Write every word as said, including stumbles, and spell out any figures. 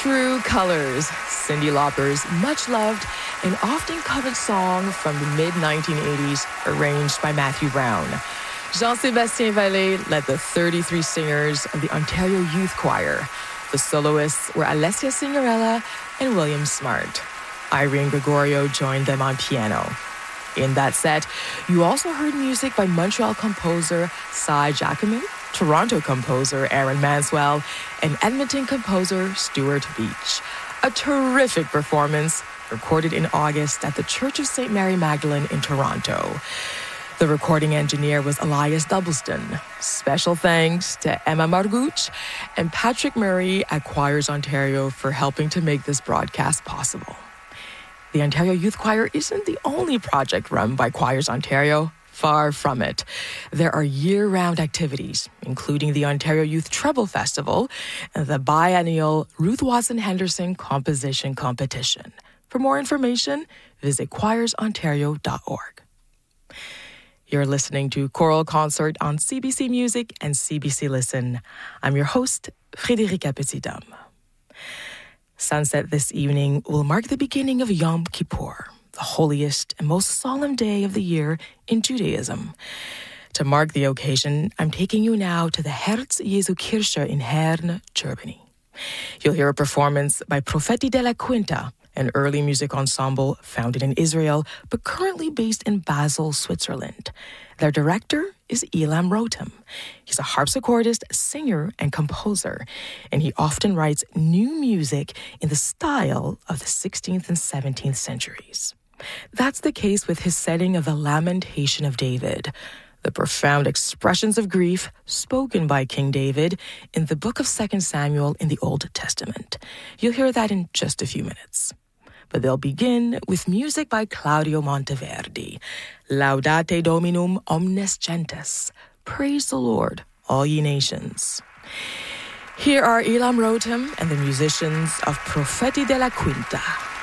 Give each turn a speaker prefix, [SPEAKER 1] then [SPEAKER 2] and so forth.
[SPEAKER 1] True Colors, Cyndi Lauper's much-loved and often-covered song from the mid nineteen eighties, arranged by Matthew Brown. Jean-Sébastien Vallée led the thirty-three singers of the Ontario Youth Choir. The soloists were Alessia Signorella and William Smart. Irene Gregorio joined them on piano. In that set, you also heard music by Montreal composer Cy Jacquemin, Toronto composer Aaron Manswell, and Edmonton composer Stuart Beach. A terrific performance recorded in August at the Church of Saint Mary Magdalene in Toronto. The recording engineer was Elias Doubleston. Special thanks to Emma Marguch and Patrick Murray at Choirs Ontario for helping to make this broadcast possible. The Ontario Youth Choir isn't the only project run by Choirs Ontario. Far from it. There are year-round activities, including the Ontario Youth Treble Festival and the biennial Ruth Watson Henderson Composition Competition. For more information, visit choirs ontario dot org. You're listening to Choral Concert on C B C Music and C B C Listen. I'm your host, Frédérica Petit-Dame. Sunset this evening will mark the beginning of Yom Kippur, the holiest and most solemn day of the year in Judaism. To mark the occasion, I'm taking you now to the Herz Jesu Kirche in Herne, Germany. You'll hear a performance by Profeti della Quinta, an early music ensemble founded in Israel but currently based in Basel, Switzerland. Their director is Elam Rotem. He's a harpsichordist, singer, and composer, and he often writes new music in the style of the sixteenth and seventeenth centuries. That's the case with his setting of the Lamentation of David, the profound expressions of grief spoken by King David in the book of Second Samuel in the Old Testament. You'll hear that in just a few minutes. But they'll begin with music by Claudio Monteverdi. Laudate Dominum omnes gentes. Praise the Lord, all ye nations. Here are Elam Rotem and the musicians of Profeti della Quinta.